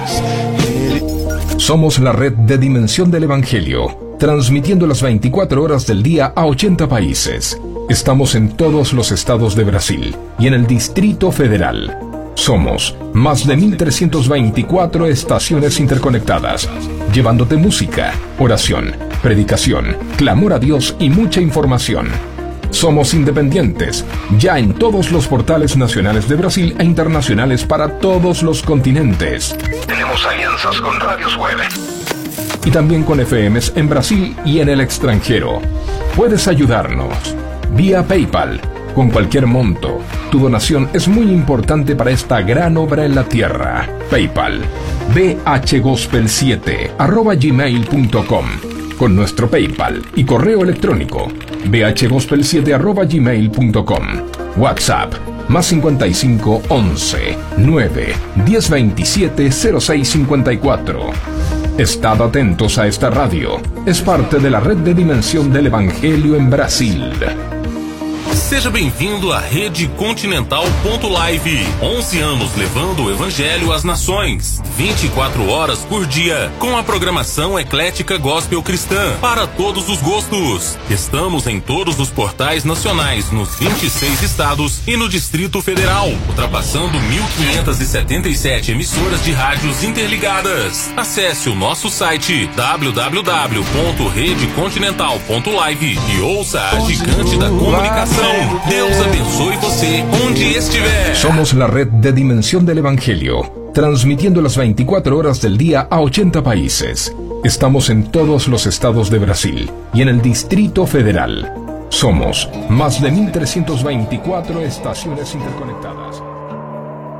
Somos la red de Dimensión del Evangelio, transmitiendo las 24 horas del día a 80 países. Estamos en todos los estados de Brasil y en el Distrito Federal. Somos más de 1.324 estaciones interconectadas, llevándote música, oración, predicación, clamor a Dios y mucha información. Somos independientes, ya en todos los portales nacionales de Brasil e internacionales para todos los continentes. Tenemos alianzas con radios web y también con FMs en Brasil y en el extranjero. Puedes ayudarnos vía PayPal, con cualquier monto. Tu donación es muy importante para esta gran obra en la tierra. PayPal, bhgospel7@gmail.com. Con nuestro PayPal y correo electrónico, bhgospel7@gmail.com. WhatsApp, más 55 11 9 10 27 06 54. Estad atentos a esta radio. Es parte de la red de Dimensión del Evangelio en Brasil. Seja bem-vindo à Rede Continental.live. 11 anos levando o Evangelho às nações. 24 horas por dia, com a programação eclética gospel cristã para todos os gostos. Estamos em todos os portais nacionais, nos 26 estados e no Distrito Federal, ultrapassando 1.577 emissoras de rádios interligadas. Acesse o nosso site www.redecontinental.live e ouça a gigante da comunicação. Deus abençoe você onde estiver. Somos la red de Dimensión del Evangelio, transmitiendo las 24 horas del día a 80 países. Estamos en todos los estados de Brasil y en el Distrito Federal. Somos más de 1.324 estaciones interconectadas.